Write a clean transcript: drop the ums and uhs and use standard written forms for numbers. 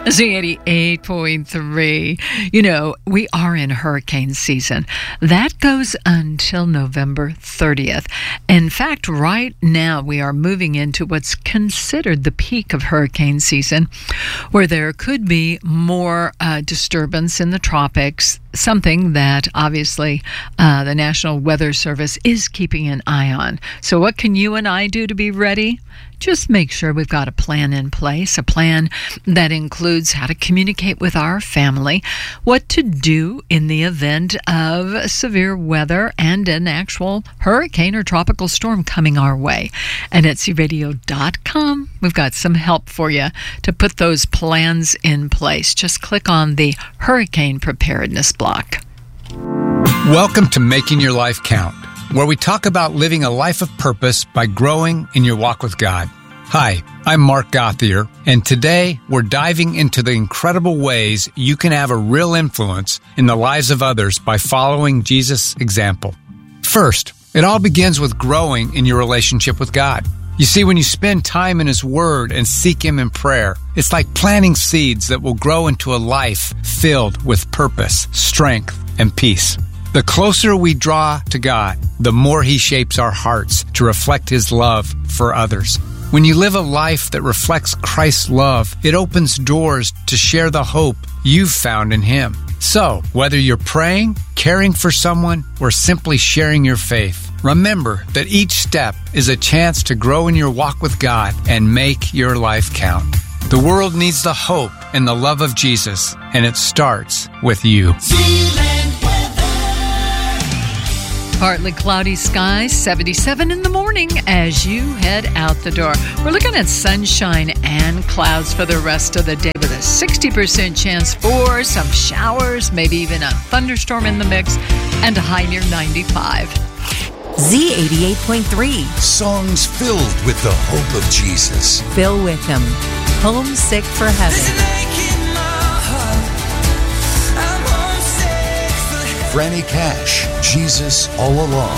Z88.3. You know, we are in hurricane season. That goes until November 30th. In fact, right now we are moving into what's considered the peak of hurricane season, where there could be more disturbance in the tropics, something that obviously the National Weather Service is keeping an eye on. So what can you and I do to be ready? Just make sure we've got a plan in place, a plan that includes how to communicate with our family, what to do in the event of severe weather and an actual hurricane or tropical storm coming our way. And at cradio.com, we've got some help for you to put those plans in place. Just click on the Hurricane Preparedness block. Welcome to Making Your Life Count, where we talk about living a life of purpose by growing in your walk with God. Hi, I'm Mark Gauthier, and today we're diving into the incredible ways you can have a real influence in the lives of others by following Jesus' example. First, it all begins with growing in your relationship with God. You see, when you spend time in His Word and seek Him in prayer, it's like planting seeds that will grow into a life filled with purpose, strength, and peace. The closer we draw to God, the more He shapes our hearts to reflect His love for others. When you live a life that reflects Christ's love, it opens doors to share the hope you've found in Him. So, whether you're praying, caring for someone, or simply sharing your faith, remember that each step is a chance to grow in your walk with God and make your life count. The world needs the hope and the love of Jesus, and it starts with you. Partly cloudy skies, 77 in the morning as you head out the door. We're looking at sunshine and clouds for the rest of the day with a 60% chance for some showers, maybe even a thunderstorm in the mix, and a high near 95. Z88.3. Songs filled with the hope of Jesus. Phil Wickham, Homesick for Heaven. Franny Cash, Jesus All Along.